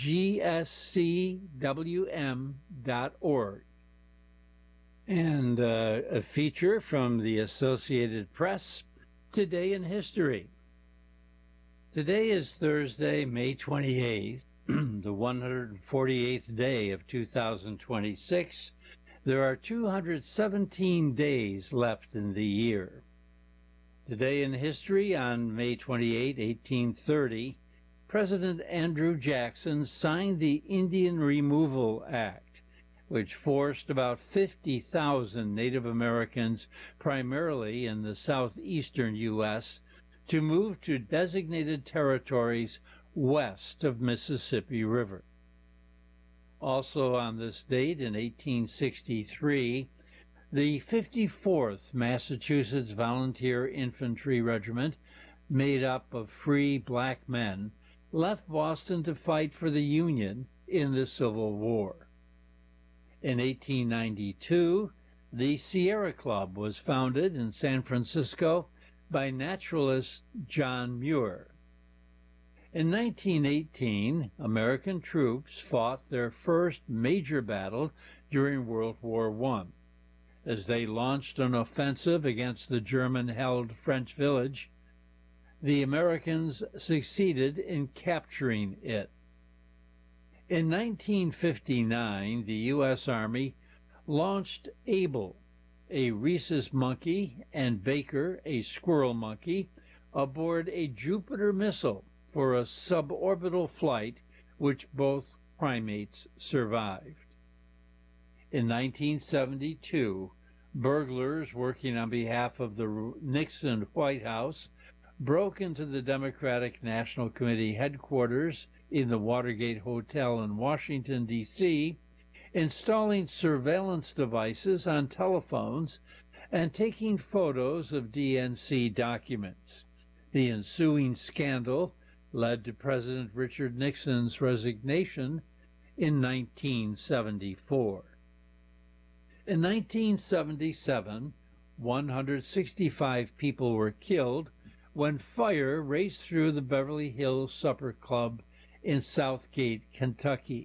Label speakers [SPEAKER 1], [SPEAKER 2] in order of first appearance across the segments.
[SPEAKER 1] gscwm.org. And a feature from the Associated Press, Today in History. Today is Thursday, May 28th, the 148th day of 2026. There are 217 days left in the year. Today in history, on May 28, 1830, President Andrew Jackson signed the Indian Removal Act, which forced about 50,000 Native Americans, primarily in the southeastern U.S., to move to designated territories west of Mississippi River. Also on this date, in 1863, the 54th Massachusetts Volunteer Infantry Regiment, made up of free black men, left Boston to fight for the Union in the Civil War. In 1892, the Sierra Club was founded in San Francisco by naturalist John Muir. In 1918, American troops fought their first major battle during World War I, as they launched an offensive against the German-held French village. The Americans succeeded in capturing it. In 1959, the U.S. Army launched Able, a rhesus monkey, and Baker, a squirrel monkey, aboard a Jupiter missile for a suborbital flight, which both primates survived. In 1972, burglars working on behalf of the Nixon White House broke into the Democratic National Committee headquarters in the Watergate Hotel in Washington, D.C., installing surveillance devices on telephones and taking photos of DNC documents. The ensuing scandal led to President Richard Nixon's resignation in 1974. In 1977, 165 people were killed when fire raced through the Beverly Hills Supper Club in Southgate, Kentucky.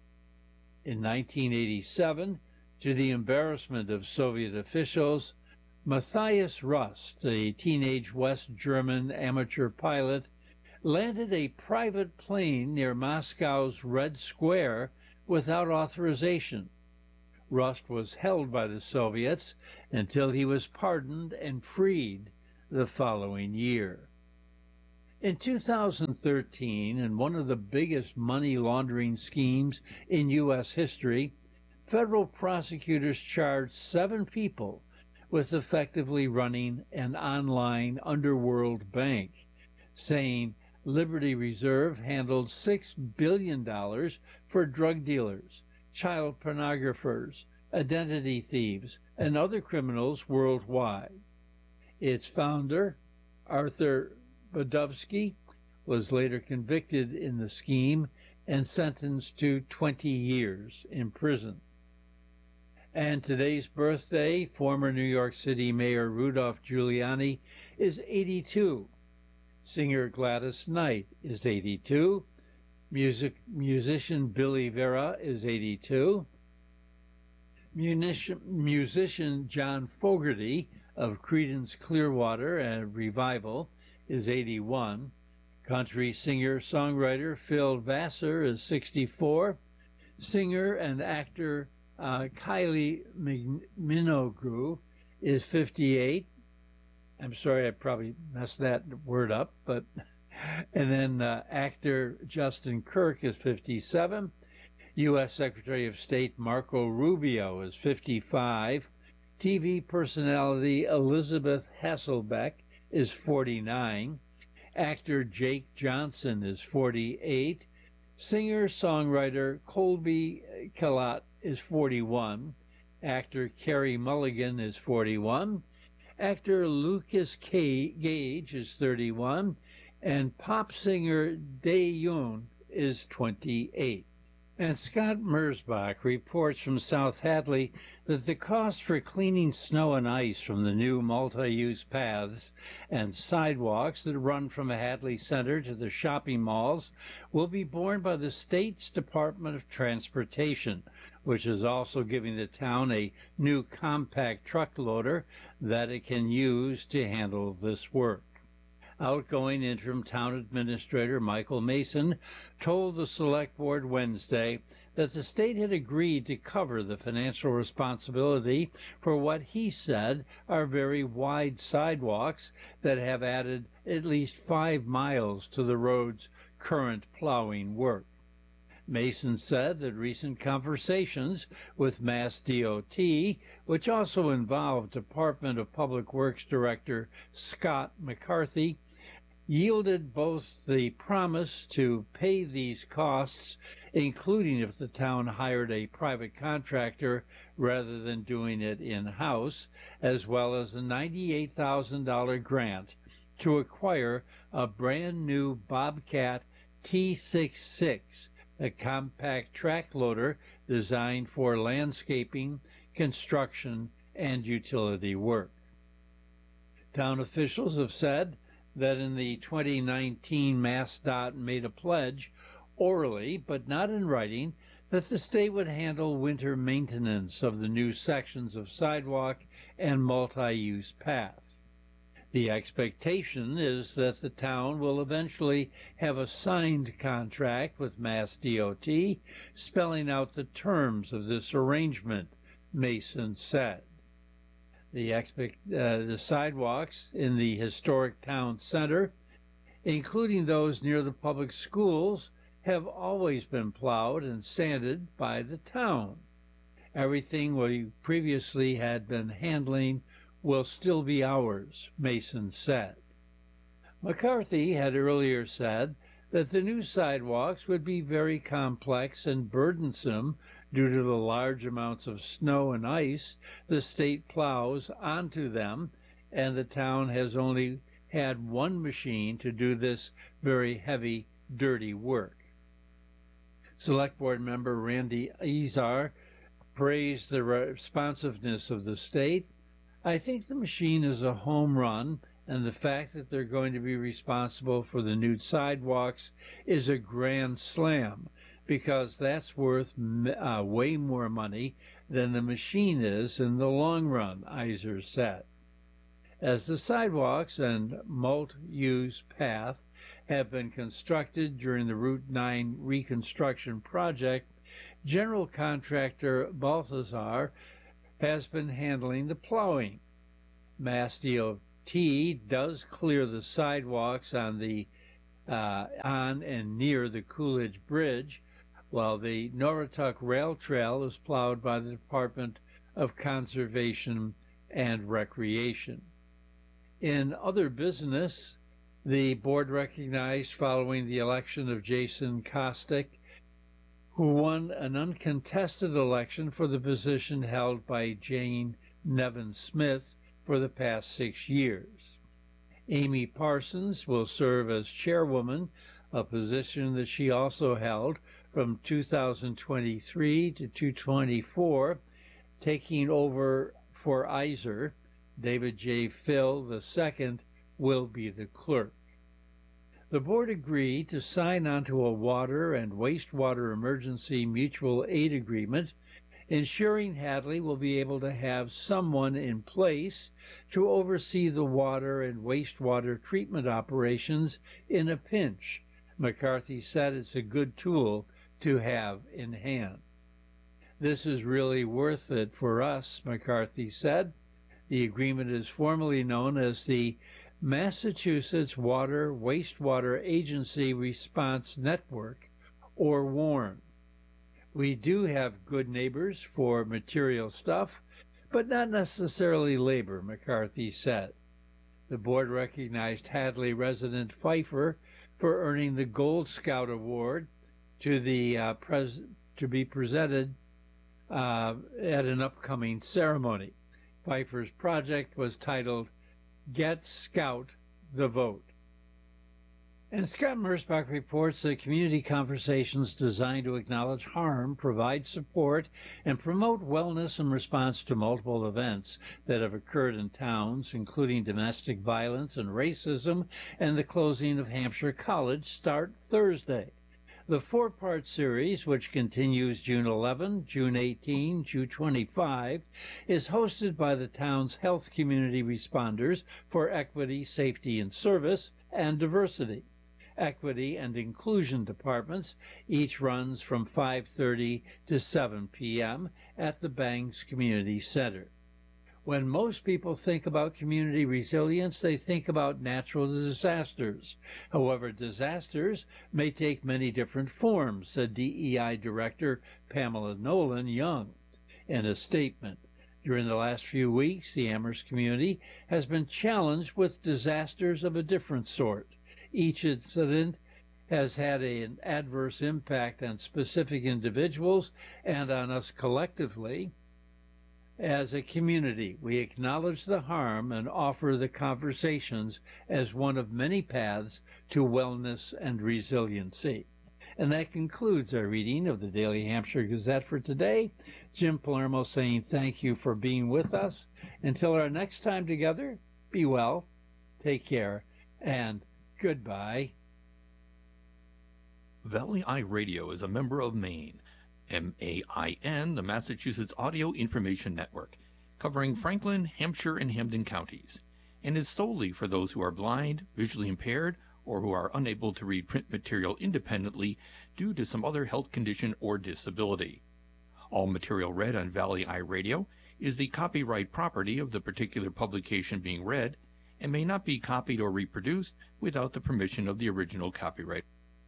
[SPEAKER 1] In 1987, to the embarrassment of Soviet officials, Matthias Rust, a teenage West German amateur pilot, landed a private plane near Moscow's Red Square without authorization. Rust was held by the Soviets until he was pardoned and freed the following year. In 2013, in one of the biggest money laundering schemes in U.S. history, federal prosecutors charged 7 people with effectively running an online underworld bank, saying Liberty Reserve handled $6 billion for drug dealers, child pornographers, identity thieves, and other criminals worldwide. Its founder, Arthur Budovsky, was later convicted in the scheme and sentenced to 20 years in prison. And today's birthday, former New York City Mayor Rudolph Giuliani is 82. Singer Gladys Knight is 82. Musician Billy Vera is 82. Musician John Fogerty of Creedence Clearwater and Revival is 81. Country singer-songwriter Phil Vassar is 64. Singer and actor Kylie Minogue is 58. I'm sorry, I probably messed that word up, but and then actor Justin Kirk is 57. U.S. Secretary of State Marco Rubio is 55. TV personality Elizabeth Hasselbeck is 49. Actor Jake Johnson is 48. Singer-songwriter Colby Calott is 41. Actor Carey Mulligan is 41. Actor Lucas Gage is 31. And pop singer Dae Yoon is 28. And Scott Merzbach reports from South Hadley that the cost for cleaning snow and ice from the new multi-use paths and sidewalks that run from Hadley Center to the shopping malls will be borne by the state's Department of Transportation, which is also giving the town a new compact truck loader that it can use to handle this work. Outgoing interim town administrator Michael Mason told the select board Wednesday that the state had agreed to cover the financial responsibility for what he said are very wide sidewalks that have added at least 5 miles to the road's current plowing work. Mason said that recent conversations with Mass DOT, which also involved Department of Public Works Director Scott McCarthy, yielded both the promise to pay these costs, including if the town hired a private contractor rather than doing it in-house, as well as a $98,000 grant to acquire a brand new Bobcat T66, a compact track loader designed for landscaping, construction, and utility work. Town officials have said that in the 2019 MassDOT made a pledge, orally but not in writing, that the state would handle winter maintenance of the new sections of sidewalk and multi-use paths. The expectation is that the town will eventually have a signed contract with Mass DOT, spelling out the terms of this arrangement, Mason said. The sidewalks in the historic town center, including those near the public schools, have always been plowed and sanded by the town. Everything we previously had been handling will still be ours, Mason said. McCarthy had earlier said that the new sidewalks would be very complex and burdensome due to the large amounts of snow and ice the state plows onto them, and the town has only had one machine to do this very heavy, dirty work. Select Board member Randy Izar praised the responsiveness of the state. I think the machine is a home run, and the fact that they're going to be responsible for the new sidewalks is a grand slam, because that's worth way more money than the machine is in the long run, Iser said. As the sidewalks and multi-use path have been constructed during the Route 9 reconstruction project, general contractor Balthazar has been handling the plowing. Mass DOT does clear the sidewalks on and near the Coolidge Bridge, while the Norituck Rail Trail is plowed by the Department of Conservation and Recreation. In other business, the board recognized following the election of Jason Kostick, who won an uncontested election for the position held by Jane Nevin Smith for the past 6 years. Amy Parsons will serve as chairwoman, a position that she also held from 2023 to 2024, taking over for Iser. David J. Phil II will be the clerk. The board agreed to sign onto a water and wastewater emergency mutual aid agreement, ensuring Hadley will be able to have someone in place to oversee the water and wastewater treatment operations in a pinch. McCarthy said it's a good tool to have in hand. This is really worth it for us, McCarthy said. The agreement is formally known as the Massachusetts Water Wastewater Agency Response Network, or WARN. We do have good neighbors for material stuff, but not necessarily labor, McCarthy said. The board recognized Hadley resident Pfeiffer for earning the Gold Scout Award to be presented at an upcoming ceremony. Pfeiffer's project was titled Get Scout the Vote. And Scott Mersbach reports that community conversations designed to acknowledge harm, provide support, and promote wellness in response to multiple events that have occurred in towns, including domestic violence and racism, and the closing of Hampshire College, start Thursday. The four-part series, which continues June 11, June 18, June 25, is hosted by the town's health community responders for equity, safety, and service, and diversity. Equity and Inclusion departments. Each runs from 5:30 to 7 p.m. at the Bangs Community Center. When most people think about community resilience, they think about natural disasters. However, disasters may take many different forms, said DEI Director Pamela Nolan Young in a statement. During the last few weeks, the Amherst community has been challenged with disasters of a different sort. Each incident has had an adverse impact on specific individuals and on us collectively. As a community, we acknowledge the harm and offer the conversations as one of many paths to wellness and resiliency. And that concludes our reading of the Daily Hampshire Gazette for today. Jim Palermo saying thank you for being with us. Until our next time together, be well, take care, and goodbye.
[SPEAKER 2] Valley Eye Radio is a member of MAIN, MAIN, the Massachusetts Audio Information Network, covering Franklin, Hampshire, and Hampden counties, and is solely for those who are blind, visually impaired, or who are unable to read print material independently due to some other health condition or disability. All material read on Valley Eye Radio is the copyright property of the particular publication being read and may not be copied or reproduced without the permission of the original copyright.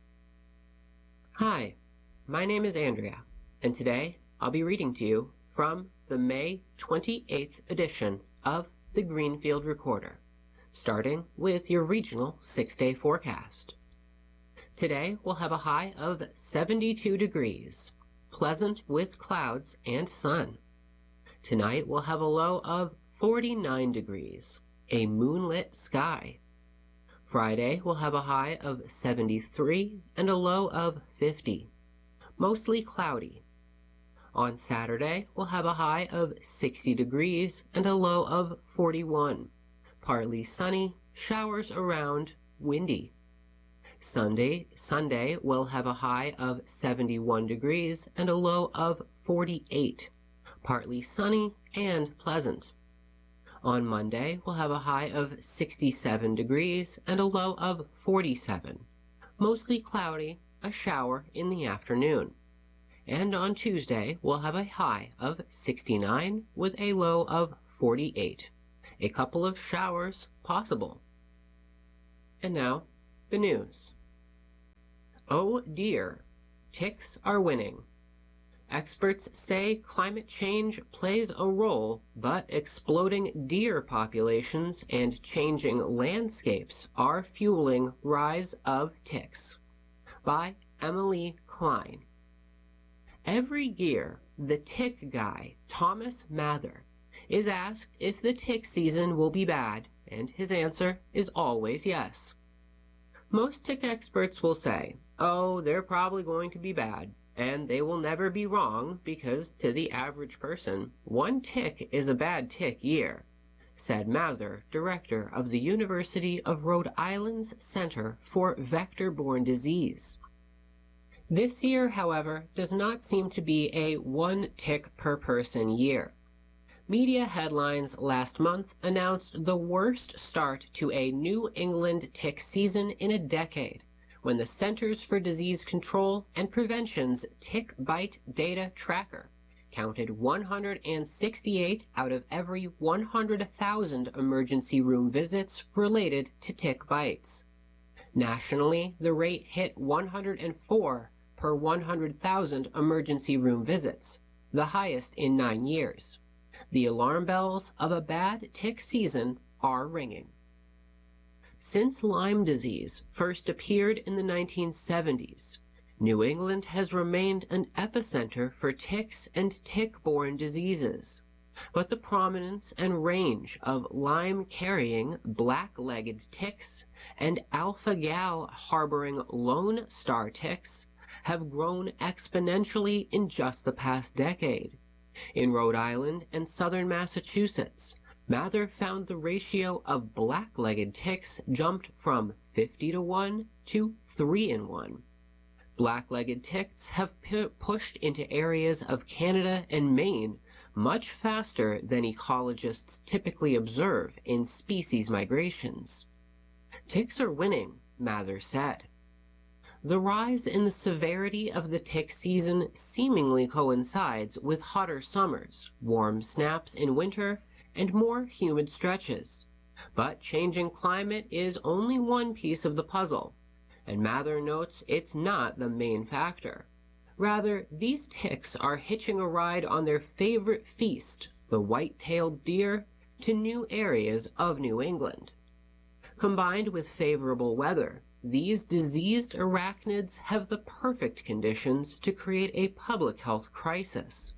[SPEAKER 3] Hi, my name is Andrea, and today I'll be reading to you from the May 28th edition of the Greenfield Recorder, starting with your regional 6-day forecast. Today we'll have a high of 72 degrees, pleasant with clouds and sun. Tonight we'll have a low of 49 degrees, a moonlit sky. Friday we'll have a high of 73 and a low of 50, mostly cloudy. On Saturday we'll have a high of 60 degrees and a low of 41, partly sunny, showers around, windy. Sunday we'll have a high of 71 degrees and a low of 48, partly sunny and pleasant. On Monday, we'll have a high of 67 degrees and a low of 47, mostly cloudy, a shower in the afternoon. And on Tuesday, we'll have a high of 69 with a low of 48, a couple of showers possible. And now, the news. Oh dear, ticks are winning. Experts say climate change plays a role, but exploding deer populations and changing landscapes are fueling rise of ticks. By Emily Klein. Every year, the tick guy, Thomas Mather, is asked if the tick season will be bad, and his answer is always yes. Most tick experts will say, oh, they're probably going to be bad. And they will never be wrong because, to the average person, one tick is a bad tick year, said Mather, director of the University of Rhode Island's Center for Vector-Borne Disease. This year, however, does not seem to be a one tick per person year. Media headlines last month announced the worst start to a New England tick season in a decade, when the Centers for Disease Control and Prevention's Tick Bite Data Tracker counted 168 out of every 100,000 emergency room visits related to tick bites. Nationally, the rate hit 104 per 100,000 emergency room visits, the highest in 9 years. The alarm bells of a bad tick season are ringing. Since Lyme disease first appeared in the 1970s, New England has remained an epicenter for ticks and tick-borne diseases. But the prominence and range of Lyme-carrying black-legged ticks and alpha-gal harboring lone star ticks have grown exponentially in just the past decade. In Rhode Island and southern Massachusetts, Mather found the ratio of black-legged ticks jumped from 50-1 to 3-1. Black-legged ticks have pushed into areas of Canada and Maine much faster than ecologists typically observe in species migrations. Ticks are winning, Mather said. The rise in the severity of the tick season seemingly coincides with hotter summers, warm snaps in winter, and more humid stretches. But changing climate is only one piece of the puzzle, and Mather notes it's not the main factor. Rather, these ticks are hitching a ride on their favorite feast, the white-tailed deer, to new areas of New England. Combined with favorable weather, these diseased arachnids have the perfect conditions to create a public health crisis.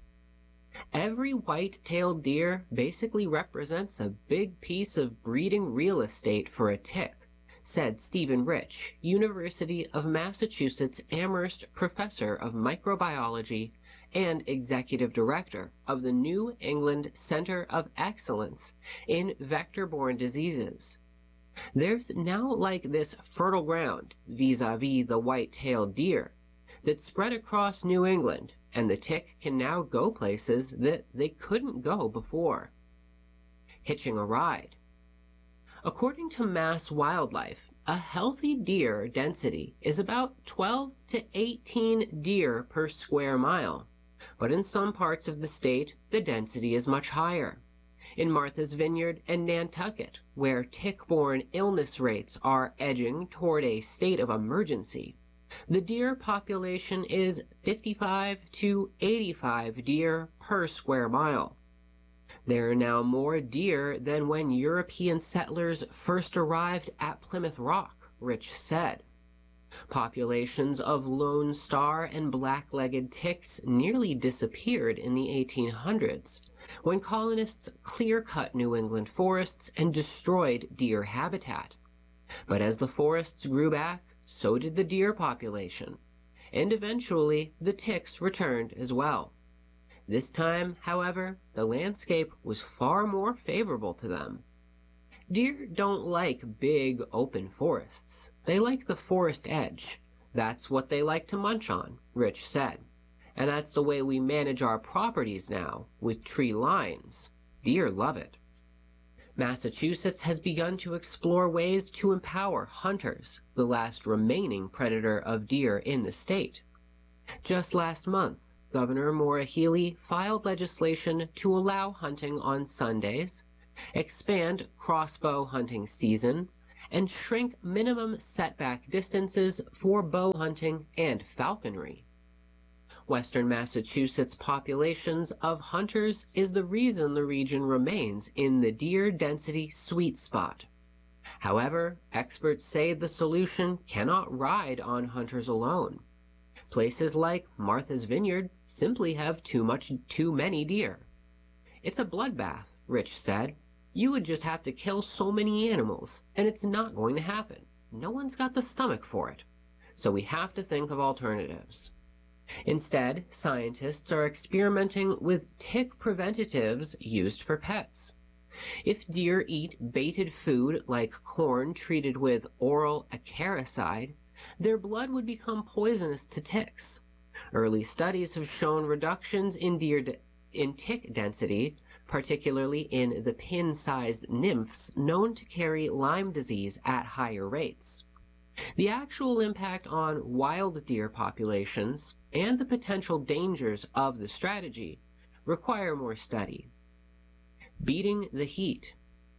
[SPEAKER 3] Every white-tailed deer basically represents a big piece of breeding real estate for a tick, said Stephen Rich, University of Massachusetts Amherst Professor of Microbiology and Executive Director of the New England Center of Excellence in Vector-Borne Diseases. There's now like this fertile ground, vis-a-vis the white-tailed deer, that's spread across New England, and the tick can now go places that they couldn't go before. Hitching a ride. According to Mass Wildlife, a healthy deer density is about 12 to 18 deer per square mile, but in some parts of the state, the density is much higher. In Martha's Vineyard and Nantucket, where tick-borne illness rates are edging toward a state of emergency, the deer population is 55 to 85 deer per square mile. There are now more deer than when European settlers first arrived at Plymouth Rock, Rich said. Populations of lone star and black-legged ticks nearly disappeared in the 1800s, when colonists clear-cut New England forests and destroyed deer habitat. But as the forests grew back, so did the deer population, and eventually the ticks returned as well. This time, however, the landscape was far more favorable to them. Deer don't like big, open forests. They like the forest edge. That's what they like to munch on, Rich said. And that's the way we manage our properties now, with tree lines. Deer love it. Massachusetts has begun to explore ways to empower hunters, the last remaining predator of deer in the state. Just last month, Governor Maura Healey filed legislation to allow hunting on Sundays, expand crossbow hunting season, and shrink minimum setback distances for bow hunting and falconry. Western Massachusetts' populations of hunters is the reason the region remains in the deer density sweet spot. However, experts say the solution cannot ride on hunters alone. Places like Martha's Vineyard simply have too many deer. It's a bloodbath, Rich said. You would just have to kill so many animals, and it's not going to happen. No one's got the stomach for it. So we have to think of alternatives. Instead, scientists are experimenting with tick preventatives used for pets. If deer eat baited food like corn treated with oral acaricide, their blood would become poisonous to ticks. Early studies have shown reductions in tick density, particularly in the pin-sized nymphs known to carry Lyme disease at higher rates. The actual impact on wild deer populations and the potential dangers of the strategy require more study. Beating the heat.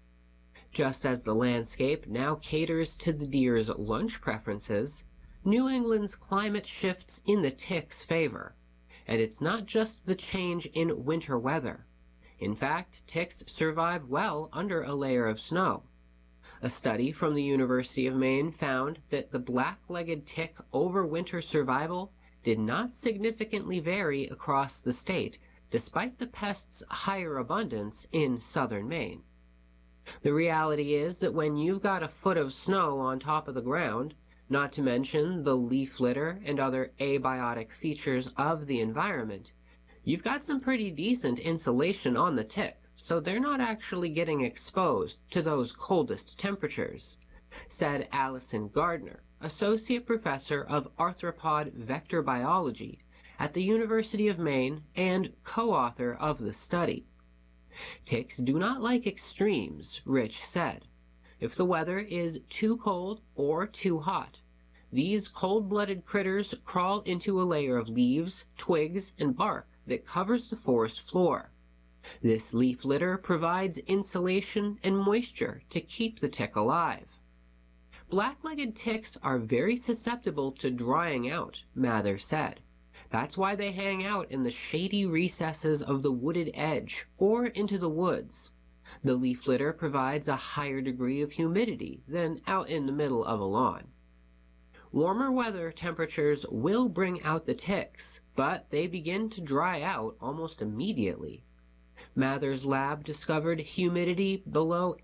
[SPEAKER 3] Just as the landscape now caters to the deer's lunch preferences, New England's climate shifts in the tick's favor. And it's not just the change in winter weather. In fact, ticks survive well under a layer of snow. A study from the University of Maine found that the black-legged tick overwinter survival did not significantly vary across the state, despite the pest's higher abundance in southern Maine. The reality is that when you've got a foot of snow on top of the ground, not to mention the leaf litter and other abiotic features of the environment, you've got some pretty decent insulation on the tick, so they're not actually getting exposed to those coldest temperatures, said Allison Gardner, Associate Professor of Arthropod Vector Biology at the University of Maine and co-author of the study. Ticks do not like extremes, Rich said. If the weather is too cold or too hot, these cold-blooded critters crawl into a layer of leaves, twigs, and bark that covers the forest floor. This leaf litter provides insulation and moisture to keep the tick alive. Black-legged ticks are very susceptible to drying out, Mather said. That's why they hang out in the shady recesses of the wooded edge or into the woods. The leaf litter provides a higher degree of humidity than out in the middle of a lawn. Warmer weather temperatures will bring out the ticks, but they begin to dry out almost immediately. Mather's lab discovered humidity below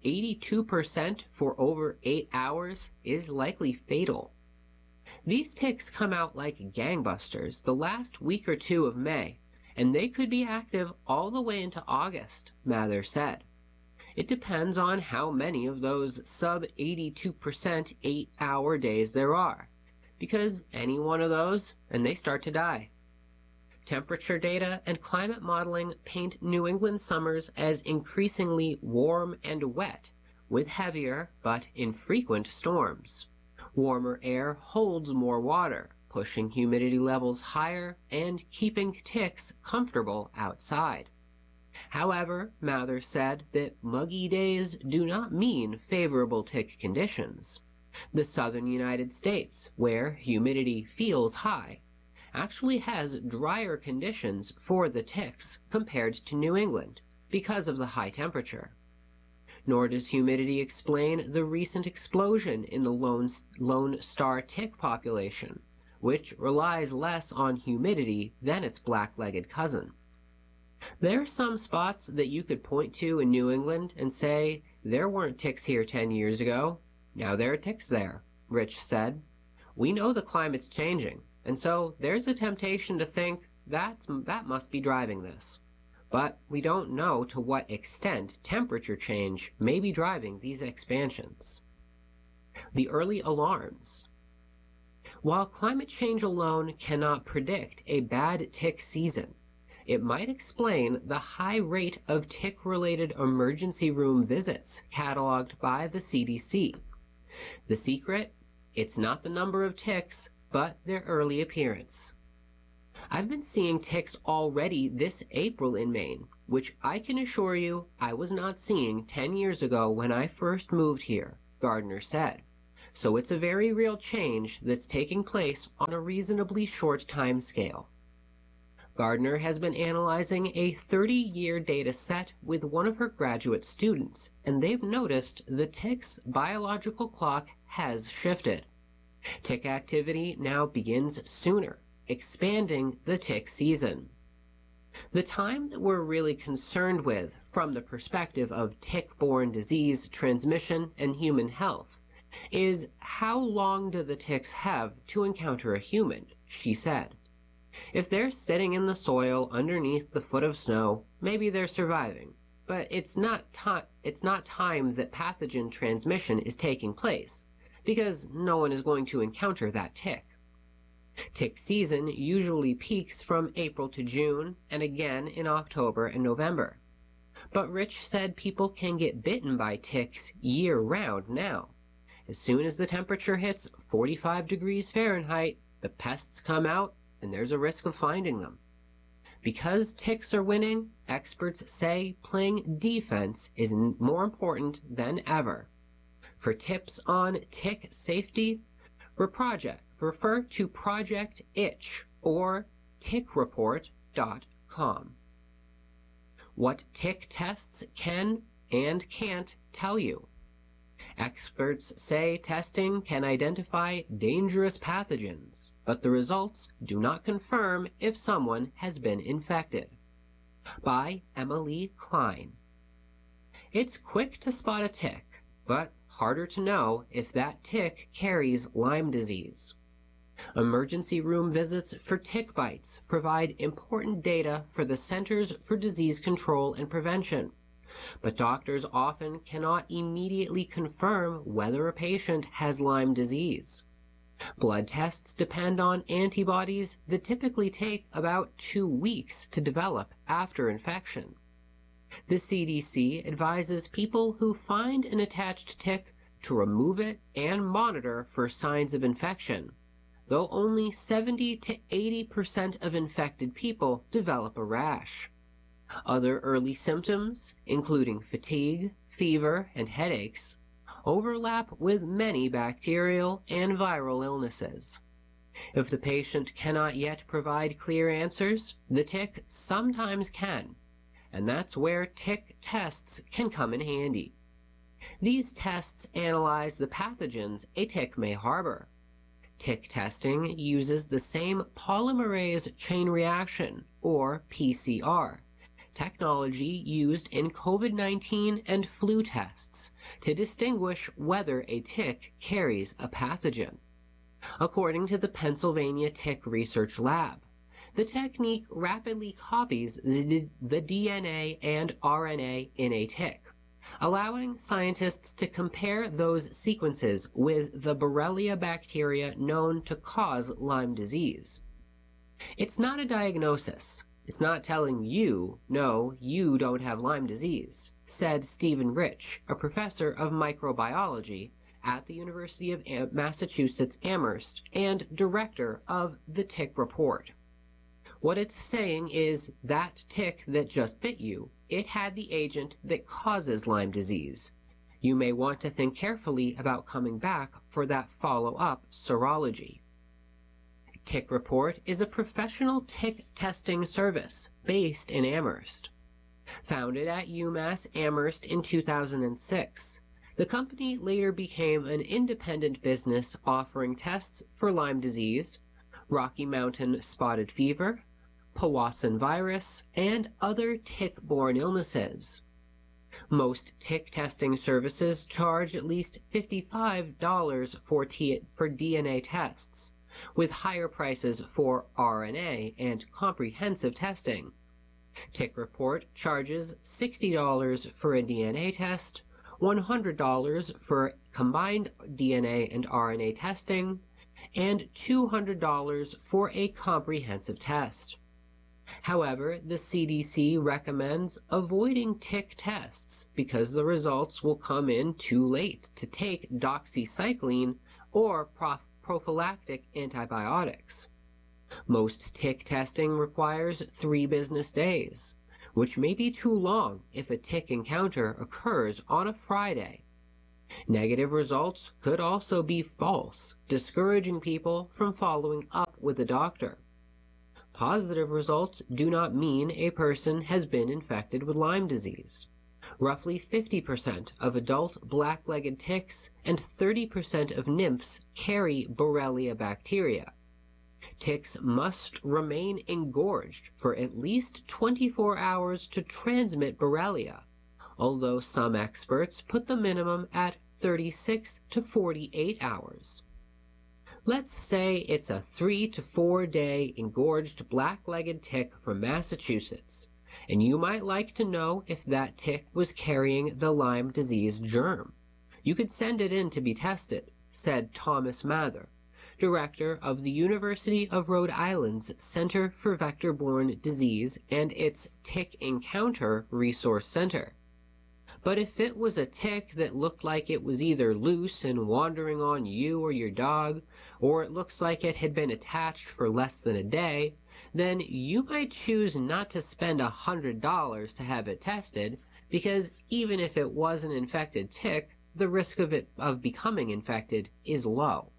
[SPEAKER 3] 82% for over 8 hours is likely fatal. These ticks come out like gangbusters the last week or two of May, and they could be active all the way into August, Mather said. It depends on how many of those sub-82% 8-hour days there are, because any one of those, and they start to die. Temperature data and climate modeling paint New England summers as increasingly warm and wet, with heavier but infrequent storms. Warmer air holds more water, pushing humidity levels higher and keeping ticks comfortable outside. However, Mather said that muggy days do not mean favorable tick conditions. The southern United States, where humidity feels high, actually has drier conditions for the ticks compared to New England because of the high temperature. Nor does humidity explain the recent explosion in the Lone Star tick population, which relies less on humidity than its black-legged cousin. There are some spots that you could point to in New England and say, there weren't ticks here 10 years ago. Now there are ticks there, Rich said. We know the climate's changing, and so there's a temptation to think that must be driving this. But we don't know to what extent temperature change may be driving these expansions. The early alarms. While climate change alone cannot predict a bad tick season, it might explain the high rate of tick-related emergency room visits cataloged by the CDC. The secret? It's not the number of ticks, but their early appearance. I've been seeing ticks already this April in Maine, which I can assure you I was not seeing 10 years ago when I first moved here, Gardner said. So it's a very real change that's taking place on a reasonably short time scale. Gardner has been analyzing a 30-year data set with one of her graduate students, and they've noticed the tick's biological clock has shifted. Tick activity now begins sooner, expanding the tick season. The time that we're really concerned with from the perspective of tick-borne disease transmission and human health is how long do the ticks have to encounter a human, she said. If they're sitting in the soil underneath the foot of snow, maybe they're surviving, but it's not time that pathogen transmission is taking place, because no one is going to encounter that tick. Tick season usually peaks from April to June and again in October and November. But Rich said people can get bitten by ticks year-round now. As soon as the temperature hits 45 degrees Fahrenheit, the pests come out and there's a risk of finding them. Because ticks are winning, experts say playing defense is more important than ever. For tips on tick safety, refer to Project Itch or tickreport.com. What tick tests can and can't tell you. Experts say testing can identify dangerous pathogens, but the results do not confirm if someone has been infected. By Emily Klein. It's quick to spot a tick, but harder to know if that tick carries Lyme disease. Emergency room visits for tick bites provide important data for the Centers for Disease Control and Prevention, but doctors often cannot immediately confirm whether a patient has Lyme disease. Blood tests depend on antibodies that typically take about 2 weeks to develop after infection. The CDC advises people who find an attached tick to remove it and monitor for signs of infection, though only 70 to 80% of infected people develop a rash. Other early symptoms, including fatigue, fever, and headaches, overlap with many bacterial and viral illnesses. If the patient cannot yet provide clear answers, the tick sometimes can, and that's where tick tests can come in handy. These tests analyze the pathogens a tick may harbor. Tick testing uses the same polymerase chain reaction, or PCR, technology used in COVID-19 and flu tests to distinguish whether a tick carries a pathogen. According to the Pennsylvania Tick Research Lab, the technique rapidly copies the DNA and RNA in a tick, allowing scientists to compare those sequences with the Borrelia bacteria known to cause Lyme disease. It's not a diagnosis. It's not telling you, no, you don't have Lyme disease, said Stephen Rich, a professor of microbiology at the University of Massachusetts Amherst and director of the Tick Report. What it's saying is that tick that just bit you, it had the agent that causes Lyme disease. You may want to think carefully about coming back for that follow-up serology. Tick Report is a professional tick testing service based in Amherst. Founded at UMass Amherst in 2006, the company later became an independent business offering tests for Lyme disease, Rocky Mountain spotted fever, Powassan virus, and other tick-borne illnesses. Most tick testing services charge at least $55 for DNA tests, with higher prices for RNA and comprehensive testing. Tick Report charges $60 for a DNA test, $100 for combined DNA and RNA testing, and $200 for a comprehensive test. However, the CDC recommends avoiding tick tests because the results will come in too late to take doxycycline or prophylactic antibiotics. Most tick testing requires 3 business days, which may be too long if a tick encounter occurs on a Friday. Negative results could also be false, discouraging people from following up with a doctor. Positive results do not mean a person has been infected with Lyme disease. Roughly 50% of adult black-legged ticks and 30% of nymphs carry Borrelia bacteria. Ticks must remain engorged for at least 24 hours to transmit Borrelia, although some experts put the minimum at 36 to 48 hours. Let's say it's a 3 to 4 day engorged black-legged tick from Massachusetts, and you might like to know if that tick was carrying the Lyme disease germ. You could send it in to be tested, said Thomas Mather, director of the University of Rhode Island's Center for Vector-Borne Disease and its Tick Encounter Resource Center. But if it was a tick that looked like it was either loose and wandering on you or your dog, or it looks like it had been attached for less than a day, then you might choose not to spend $100 to have it tested, because even if it was an infected tick, the risk of becoming infected is low.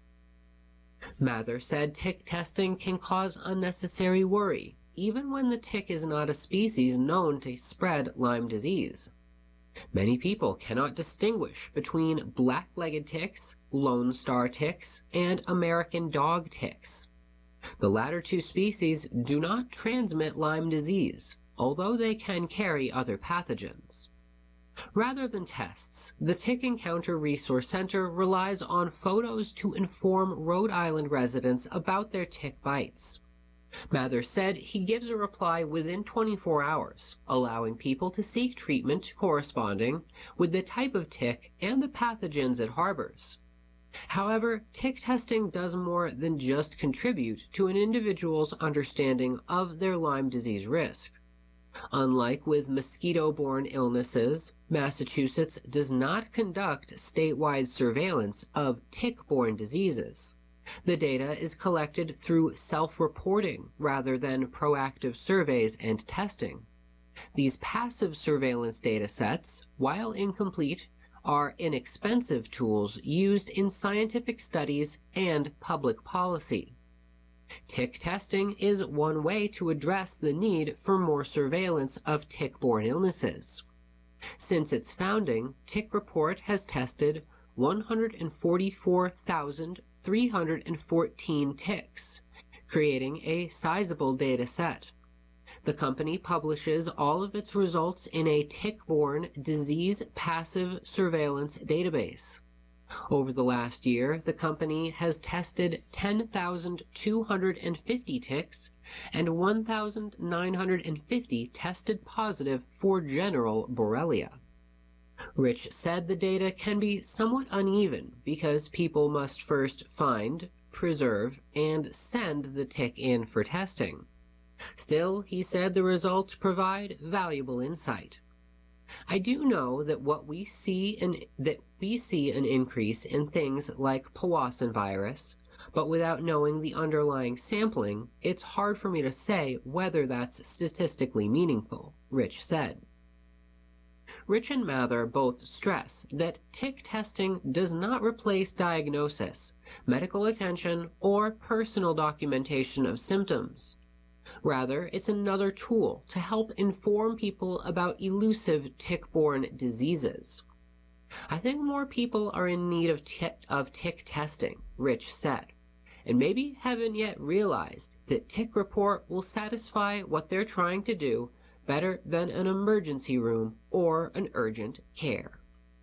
[SPEAKER 3] Mather said tick testing can cause unnecessary worry, even when the tick is not a species known to spread Lyme disease. Many people cannot distinguish between black-legged ticks, Lone Star ticks, and American dog ticks. The latter 2 species do not transmit Lyme disease, although they can carry other pathogens. Rather than tests, the Tick Encounter Resource Center relies on photos to inform Rhode Island residents about their tick bites. Mather said he gives a reply within 24 hours, allowing people to seek treatment corresponding with the type of tick and the pathogens it harbors. However, tick testing does more than just contribute to an individual's understanding of their Lyme disease risk. Unlike with mosquito-borne illnesses, Massachusetts does not conduct statewide surveillance of tick-borne diseases. The data is collected through self-reporting rather than proactive surveys and testing. These passive surveillance data sets, while incomplete, are inexpensive tools used in scientific studies and public policy. Tick testing is one way to address the need for more surveillance of tick-borne illnesses. Since its founding, Tick Report has tested 144,314 ticks, creating a sizable data set. The company publishes all of its results in a tick-borne disease passive surveillance database. Over the last year, the company has tested 10,250 ticks and 1,950 tested positive for general Borrelia. Rich said the data can be somewhat uneven because people must first find, preserve, and send the tick in for testing. Still, he said the results provide valuable insight. I do know that we see an increase in things like Powassan virus, but without knowing the underlying sampling, it's hard for me to say whether that's statistically meaningful, Rich said. Rich and Mather both stress that tick testing does not replace diagnosis, medical attention, or personal documentation of symptoms. Rather, it's another tool to help inform people about elusive tick-borne diseases. I think more people are in need of tick testing, Rich said, and maybe haven't yet realized that Tick Report will satisfy what they're trying to do better than an emergency room or an urgent care.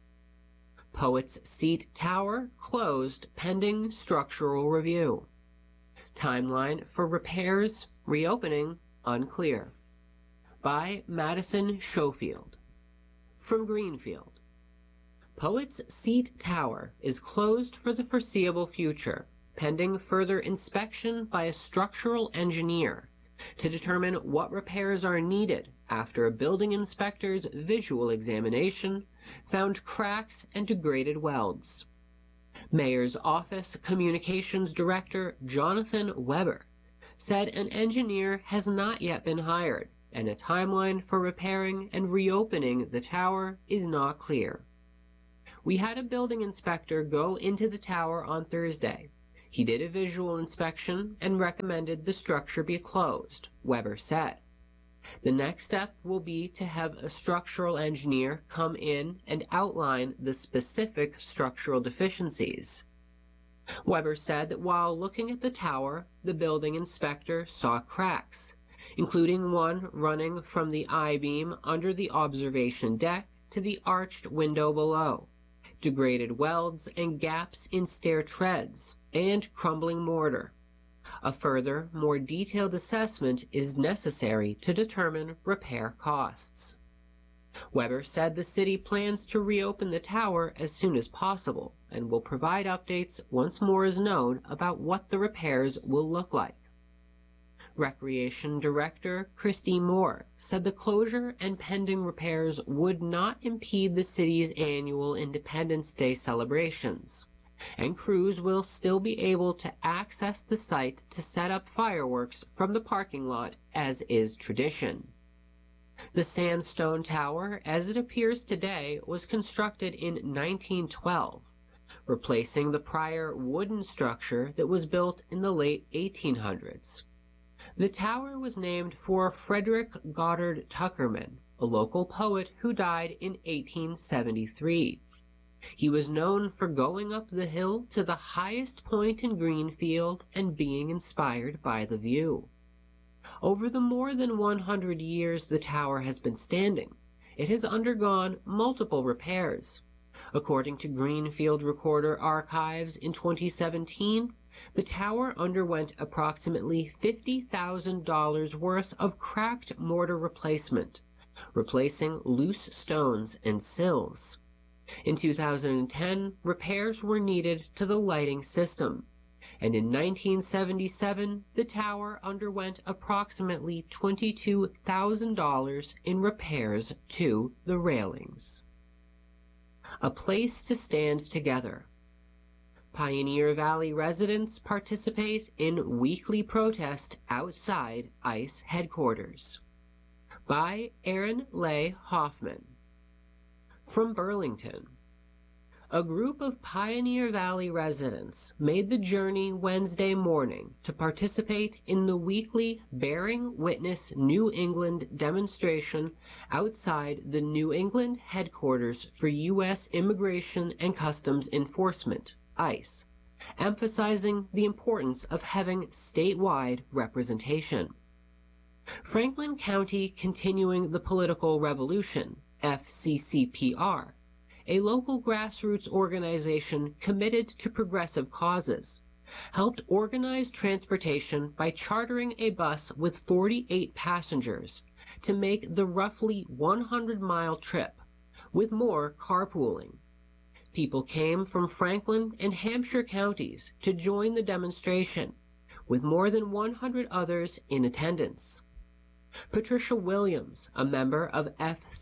[SPEAKER 3] Poets Seat Tower closed pending structural review. Timeline for repairs, reopening, unclear. By Madison Schofield. From Greenfield. Poets Seat Tower is closed for the foreseeable future, pending further inspection by a structural engineer to determine what repairs are needed after a building inspector's visual examination found cracks and degraded welds. Mayor's Office Communications Director Jonathan Weber said an engineer has not yet been hired, and a timeline for repairing and reopening the tower is not clear. We had a building inspector go into the tower on Thursday. He did a visual inspection and recommended the structure be closed, Weber said. The next step will be to have a structural engineer come in and outline the specific structural deficiencies. Weber said that while looking at the tower, the building inspector saw cracks, including one running from the I-beam under the observation deck to the arched window below, degraded welds and gaps in stair treads, and crumbling mortar. A further, more detailed assessment is necessary to determine repair costs. Weber said the city plans to reopen the tower as soon as possible and will provide updates once more is known about what the repairs will look like. Recreation Director Christy Moore said the closure and pending repairs would not impede the city's annual Independence Day celebrations, and crews will still be able to access the site to set up fireworks from the parking lot as is tradition. The sandstone tower, as it appears today, was constructed in 1912, replacing the prior wooden structure that was built in the late 1800s. The tower was named for Frederick Goddard Tuckerman, a local poet who died in 1873. He was known for going up the hill to the highest point in Greenfield and being inspired by the view. Over the more than 100 years the tower has been standing, it has undergone multiple repairs. According to Greenfield Recorder Archives in 2017, the tower underwent approximately $50,000 worth of cracked mortar replacement, replacing loose stones and sills. In 2010, repairs were needed to the lighting system, and in 1977, the tower underwent approximately $22,000 in repairs to the railings. A place to stand together. Pioneer Valley residents participate in weekly protest outside ICE headquarters. By Aaron Leigh Hoffman. From Burlington. A group of Pioneer Valley residents made the journey Wednesday morning to participate in the weekly Bearing Witness New England demonstration outside the New England headquarters for U.S. Immigration and Customs Enforcement, ICE, emphasizing the importance of having statewide representation. Franklin County Continuing the Political Revolution, FCCPR, a local grassroots organization committed to progressive causes, helped organize transportation by chartering a bus with 48 passengers to make the roughly 100-mile trip, with more carpooling. People came from Franklin and Hampshire counties to join the demonstration, with more than 100 others in attendance. Patricia Williams, a member of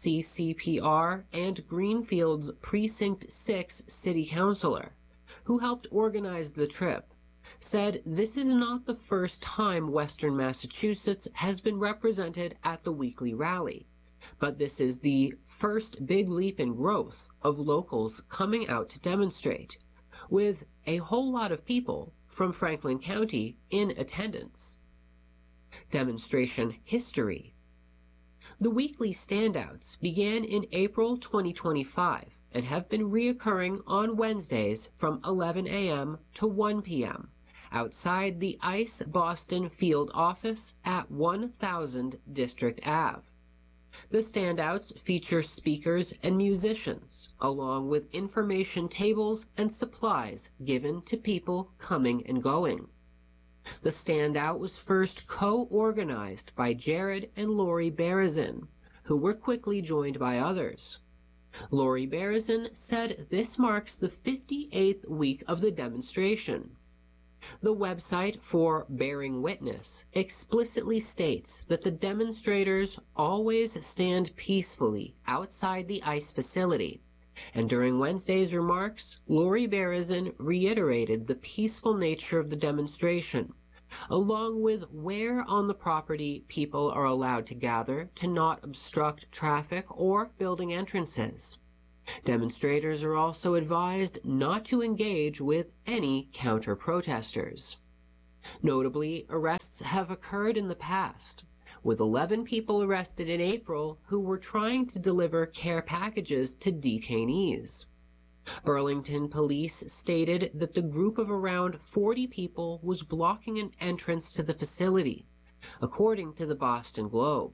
[SPEAKER 3] FCCPR and Greenfield's Precinct 6 city councilor, who helped organize the trip, said this is not the first time Western Massachusetts has been represented at the weekly rally, but this is the first big leap in growth of locals coming out to demonstrate, with a whole lot of people from Franklin County in attendance. Demonstration history. The weekly standouts began in April 2025 and have been reoccurring on Wednesdays from 11 a.m. to 1 p.m. outside the ICE Boston field office at 1000 District Ave. The standouts feature speakers and musicians, along with information tables and supplies given to people coming and going. The standout was first co-organized by Jared and Lori Berezin, who were quickly joined by others. Lori Berezin said this marks the 58th week of the demonstration. The website for Bearing Witness explicitly states that the demonstrators always stand peacefully outside the ICE facility, and during Wednesday's remarks, Lori Berezin reiterated the peaceful nature of the demonstration, along with where on the property people are allowed to gather to not obstruct traffic or building entrances. Demonstrators are also advised not to engage with any counter-protesters. Notably, arrests have occurred in the past, with 11 people arrested in April who were trying to deliver care packages to detainees. Burlington police stated that the group of around 40 people was blocking an entrance to the facility, according to the Boston Globe.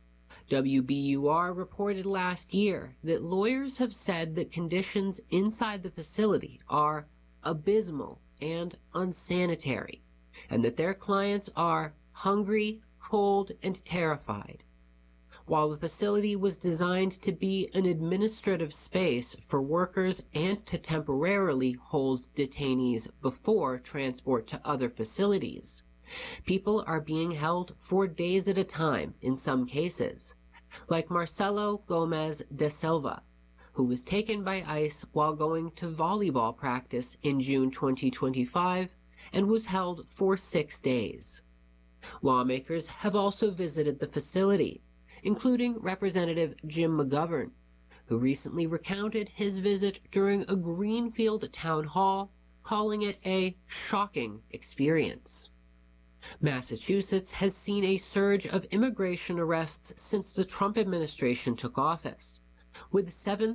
[SPEAKER 3] WBUR reported last year that lawyers have said that conditions inside the facility are abysmal and unsanitary, and that their clients are hungry, cold, and terrified. While the facility was designed to be an administrative space for workers and to temporarily hold detainees before transport to other facilities, people are being held for days at a time in some cases, like Marcelo Gomez de Silva, who was taken by ICE while going to volleyball practice in June 2025 and was held for 6 days. Lawmakers have also visited the facility, including Representative Jim McGovern, who recently recounted his visit during a Greenfield town hall, calling it a shocking experience. Massachusetts has seen a surge of immigration arrests since the Trump administration took office, with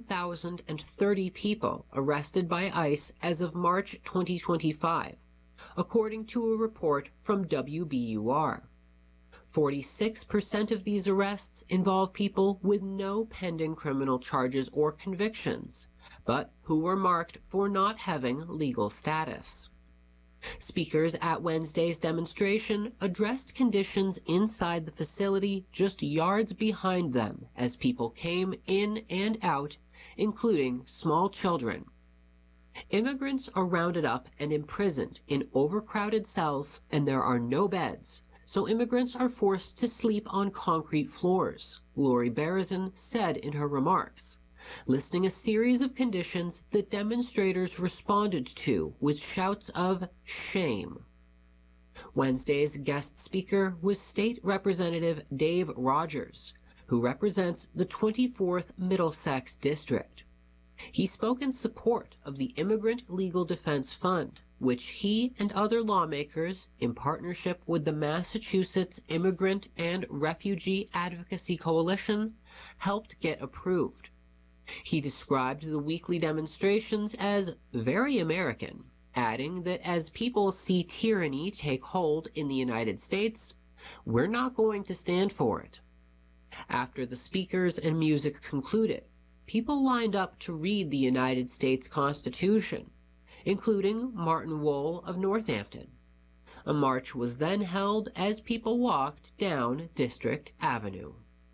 [SPEAKER 3] 7,030 people arrested by ICE as of March 2025, according to a report from WBUR. 46% of these arrests involve people with no pending criminal charges or convictions, but who were marked for not having legal status. Speakers at Wednesday's demonstration addressed conditions inside the facility just yards behind them as people came in and out, including small children. Immigrants are rounded up and imprisoned in overcrowded cells, and there are no beds, so immigrants are forced to sleep on concrete floors, Lori Berezin said in her remarks, listing a series of conditions that demonstrators responded to with shouts of shame. Wednesday's guest speaker was State Representative Dave Rogers, who represents the 24th Middlesex District. He spoke in support of the Immigrant Legal Defense Fund, which he and other lawmakers, in partnership with the Massachusetts Immigrant and Refugee Advocacy Coalition, helped get approved. He described the weekly demonstrations as very American, adding that as people see tyranny take hold in the United States, we're not going to stand for it. After the speakers and music concluded, people lined up to read the United States Constitution, including Martin Wohl of Northampton. A march was then held as people walked down District Avenue.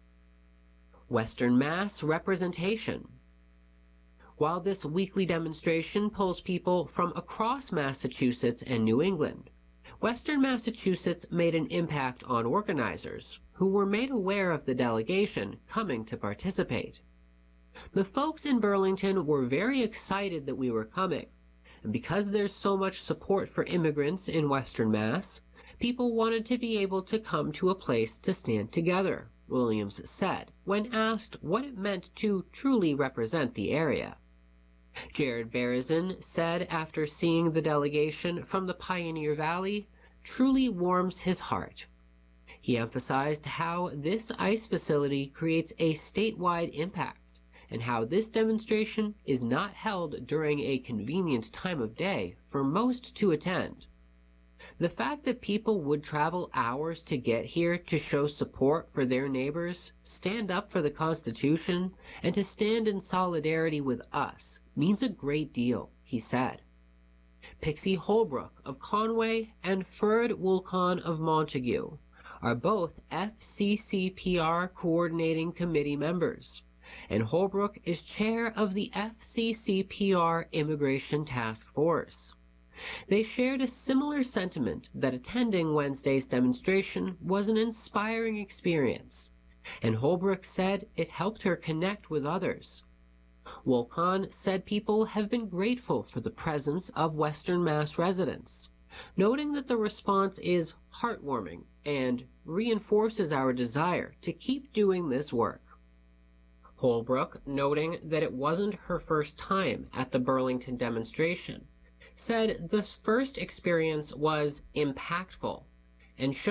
[SPEAKER 3] Western Mass representation. While this weekly demonstration pulls people from across Massachusetts and New England, Western Massachusetts made an impact on organizers who were made aware of the delegation coming to participate. The folks in Burlington were very excited that we were coming, and because there's so much support for immigrants in Western Mass, people wanted to be able to come to a place to stand together, Williams said, when asked what it meant to truly represent the area. Jared Berezin said after seeing the delegation from the Pioneer Valley, truly warms his heart. He emphasized how this ICE facility creates a statewide impact, and how this demonstration is not held during a convenient time of day for most to attend. The fact that people would travel hours to get here to show support for their neighbors, stand up for the Constitution, and to stand in solidarity with us means a great deal, he said. Pixie Holbrook of Conway and Ferd Woolcon of Montague are both FCCPR Coordinating Committee members, and Holbrook is chair of the FCCPR Immigration Task Force. They shared a similar sentiment that attending Wednesday's demonstration was an inspiring experience, and Holbrook said it helped her connect with others. Woolcon said people have been grateful for the presence of Western Mass residents, noting that the response is heartwarming and reinforces our desire to keep doing this work. Holbrook, noting that it wasn't her first time at the Burlington demonstration, said the first experience was impactful and showed